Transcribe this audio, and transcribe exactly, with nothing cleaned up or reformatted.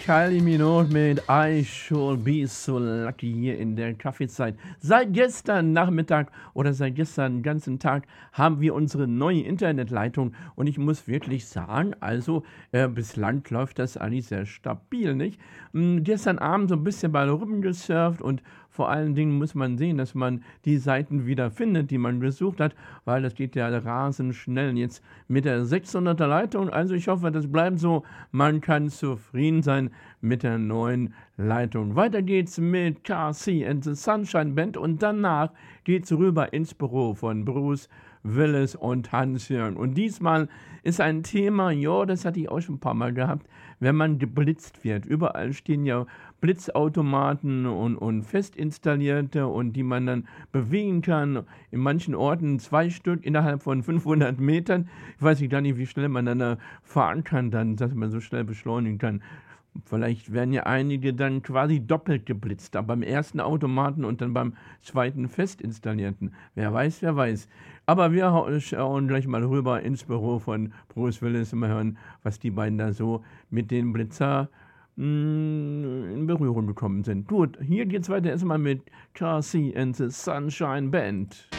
Kylie Minogue mit I Should Be So Lucky hier in der Kaffeezeit. Seit gestern Nachmittag oder seit gestern den ganzen Tag haben wir unsere neue Internetleitung und ich muss wirklich sagen, also äh, bislang läuft das eigentlich sehr stabil, nicht? Ähm, gestern Abend so ein bisschen bei rumgesurft und vor allen Dingen muss man sehen, dass man die Seiten wieder findet, die man gesucht hat, weil das geht ja rasend schnell jetzt mit der sechshunderter Leitung. Also ich hoffe, das bleibt so. Man kann zufrieden sein mit der neuen Leitung. Weiter geht's mit Car C and the Sunshine Band und danach geht's rüber ins Büro von Bruce Willis und Hans-Jörn. Und diesmal ist ein Thema, ja, das hatte ich auch schon ein paar Mal gehabt, wenn man geblitzt wird. Überall stehen ja Blitzautomaten und, und fest installierte und die man dann bewegen kann. In manchen Orten zwei Stück innerhalb von fünfhundert Metern. Ich weiß gar nicht, wie schnell man dann da fahren kann, dann, dass man so schnell beschleunigen kann. Vielleicht werden ja einige dann quasi doppelt geblitzt, da beim ersten Automaten und dann beim zweiten fest installierten. Wer weiß, wer weiß. Aber wir schauen gleich mal rüber ins Büro von Bruce Willis und mal hören, was die beiden da so mit den Blitzer mh, in Berührung gekommen sind. Gut, hier geht's weiter erstmal mit Car C and the Sunshine Band.